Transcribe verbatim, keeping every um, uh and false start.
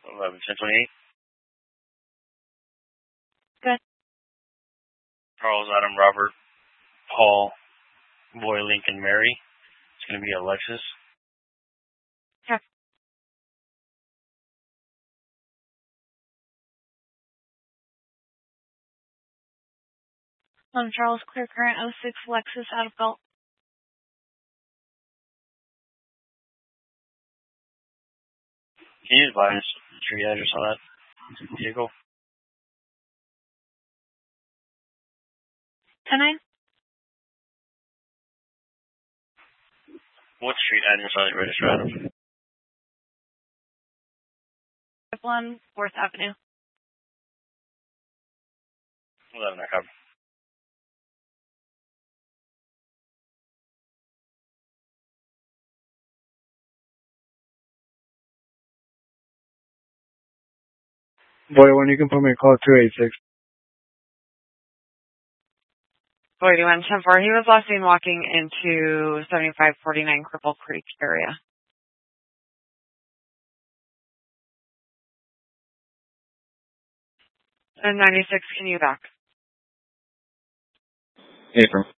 eleven ten twenty-eight. Good. Charles, Adam, Robert, Paul, Boy, Lincoln, Mary. It's going to be Alexis. Okay. Um, Charles, clear current oh six, Alexis, out of belt. Can you advise street address on that vehicle? ten nine? What street address are they registered out of? one, fourth Avenue. eleven, I cover. Boy, when you can put me a call two eight six. Boy, do one ten four. He was last seen walking into seventy-five forty-nine Cripple Creek area. And ninety-six, can you back? April.